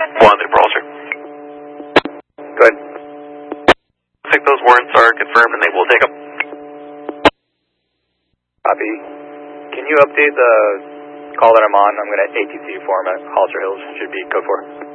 One to Brawler. Go ahead. I think those warrants are confirmed and they will take them. Copy. Can you update the call that I'm on? I'm going to ATC form at Hollister Hills. Should be code 4.